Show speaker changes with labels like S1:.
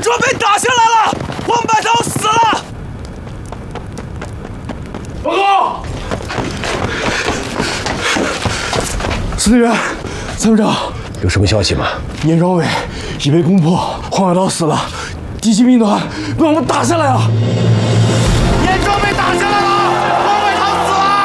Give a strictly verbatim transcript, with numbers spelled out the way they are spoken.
S1: 庄被打下来了，黄百韬死了。报告，司令员，参谋长，
S2: 有什么消息吗？
S1: 严庄委已被攻破，黄百韬死了，敌机兵团被我们打下来了。严庄被打下来了。